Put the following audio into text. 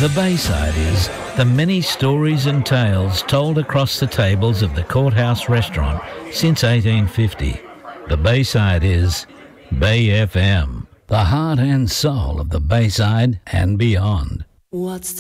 The Bayside is the many stories and tales told across the tables of the Courthouse Restaurant since 1850. The Bayside is Bay FM, the heart and soul of the Bayside and beyond. What's